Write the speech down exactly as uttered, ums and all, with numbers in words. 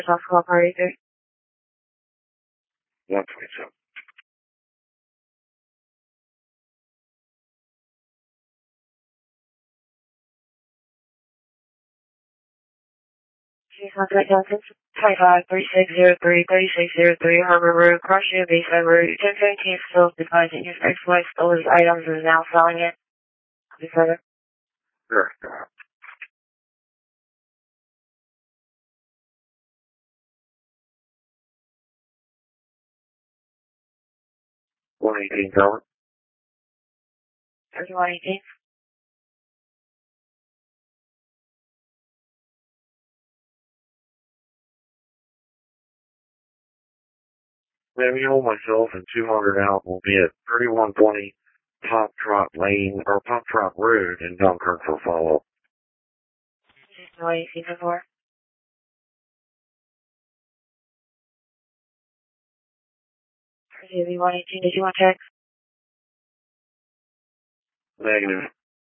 Soft operator. one twenty-seven. Contact Johnson. twenty-five, thirty-six oh three, thirty-six oh three, Harbor Road, Crossview, Bayside Road, ten seventeen, still depositing his ex-wife stole his items and is now selling it. Copy further. Sure. one eighteen, Tower. thirty-one eighteen. Samuel, myself, and two hundred out will be at thirty-one twenty Pop Trot Lane, or Pop Trot Road in Dunkirk for follow-up. What you see before? one eighteen, did you want to check? Negative.